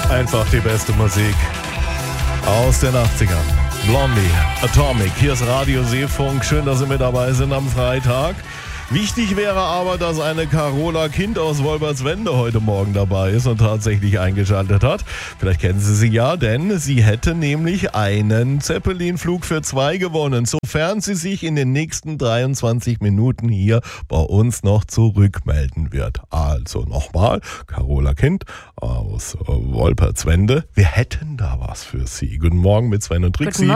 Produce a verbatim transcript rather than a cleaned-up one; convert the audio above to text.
Einfach die beste Musik aus den achtzigern. Blondie, Atomic, hier ist Radio Seefunk. Schön, dass Sie mit dabei sind am Freitag. Wichtig wäre aber, dass eine Carola Kind aus Wolbertswende heute Morgen dabei ist und tatsächlich eingeschaltet hat. Vielleicht kennen Sie sie ja, denn sie hätte nämlich einen Zeppelin-Flug für zwei gewonnen, sofern sie sich in den nächsten dreiundzwanzig Minuten hier bei uns noch zurückmelden wird. Also nochmal, Carola Kind aus Wolbertswende. Wir hätten da was für Sie. Guten Morgen mit Sven und Trixi.